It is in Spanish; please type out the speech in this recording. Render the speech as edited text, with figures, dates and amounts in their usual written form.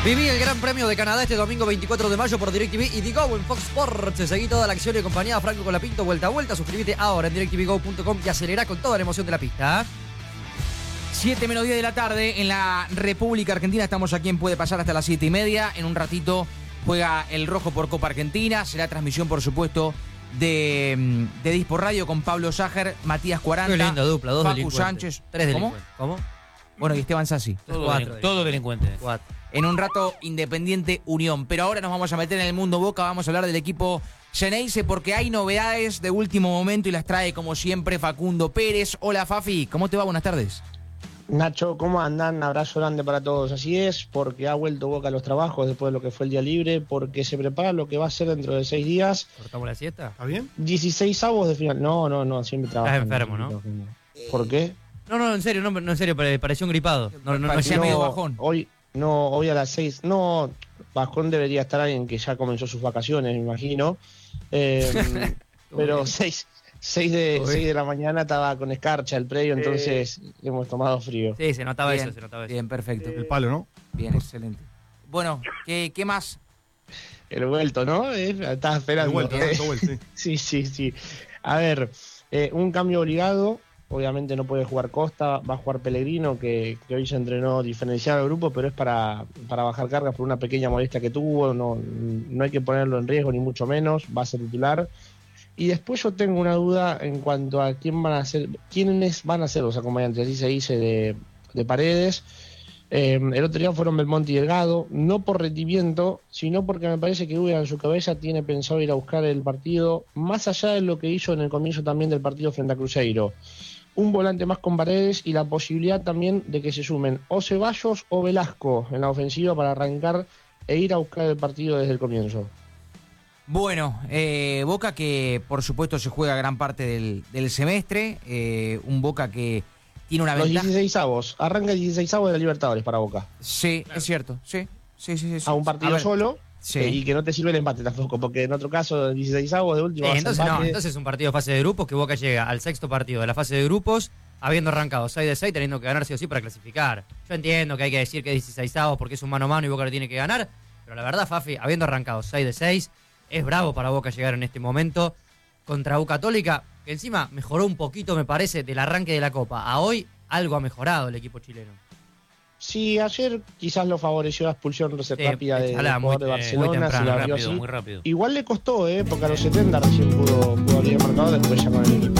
Viví el Gran Premio de Canadá este domingo 24 de mayo por DirecTV y Digo en Fox Sports. Seguí toda la acción y acompañada a Franco Colapinto vuelta a vuelta. Suscríbete ahora en DirecTVGo.com y acelera con toda la emoción de la pista. 7 menos 10 de la tarde en la República Argentina. Estamos aquí en Puede Pasar hasta las 7:30. En un ratito juega el Rojo por Copa Argentina. Será transmisión, por supuesto, de Dispo Radio con Pablo Ságer, Matías Cuaranta, Qué linda dupla, dos Facu delincuentes. Sánchez. Tres ¿Cómo? delincuentes. ¿Cómo? Bueno, y Esteban Sassi. Todo delincuente. Cuatro. En un rato, Independiente Unión. Pero ahora nos vamos a meter en el mundo Boca. Vamos a hablar del equipo Xeneize porque hay novedades de último momento y las trae, como siempre, Facundo Pérez. Hola, Fafi. ¿Cómo te va? Buenas tardes. Nacho, ¿cómo andan? Abrazo grande para todos. Así es, porque ha vuelto Boca a los trabajos después de lo que fue el día libre, porque se prepara lo que va a ser dentro de 6 días. ¿Cortamos la siesta? ¿Está bien? 16avos de final. No, siempre trabajan. Estás enfermo, ¿no? ¿Por qué? No, en serio, en serio, pareció un gripado. Parecía medio bajón. Hoy a las 6. No, bajón debería estar alguien que ya comenzó sus vacaciones, me imagino. Pero 6 de la mañana estaba con escarcha el predio, entonces hemos tomado frío. Sí, se notaba Bien, eso, se notaba eso. Bien, perfecto. El palo, ¿no? Bien, excelente. Bueno, ¿qué más? El vuelto, ¿no? Estaba esperando. El vuelto, sí. Sí. A ver, un cambio obligado. Obviamente no puede jugar Costa, va a jugar Pellegrino, que hoy se entrenó diferenciado al grupo, pero es para bajar cargas por una pequeña molestia que tuvo. No hay que ponerlo en riesgo, ni mucho menos. Va a ser titular. Y después yo tengo una duda en cuanto a quiénes van a ser los acompañantes. Así se dice de Paredes. El otro día fueron Belmonte y Delgado, no por rendimiento, sino porque me parece que Uber en su cabeza tiene pensado ir a buscar el partido, más allá de lo que hizo en el comienzo también del partido frente a Cruzeiro. Un volante más con Paredes y la posibilidad también de que se sumen o Ceballos o Velasco en la ofensiva para arrancar e ir a buscar el partido desde el comienzo. Bueno, Boca que por supuesto se juega gran parte del semestre, un Boca que tiene una Los ventaja. 16avos, arranca el 16avos de la Libertadores para Boca. Sí, claro. Es cierto, sí. A un partido solo. Sí. Y que no te sirve el empate tampoco, porque en otro caso, el 16avos de último. Entonces es un partido de fase de grupos que Boca llega al sexto partido de la fase de grupos, habiendo arrancado 6 de 6, teniendo que ganar sí o sí para clasificar. Yo entiendo que hay que decir que es 16avos porque es un mano a mano y Boca lo tiene que ganar, pero la verdad, Fafi, habiendo arrancado 6 de 6, es bravo para Boca llegar en este momento contra U Católica, que encima mejoró un poquito, me parece, del arranque de la Copa. A hoy algo ha mejorado el equipo chileno. Sí, ayer quizás lo favoreció la expulsión rápida del jugador de Barcelona. Muy rápido. Igual le costó, porque a los 70 recién pudo abrir el marcador, después ya con el equipo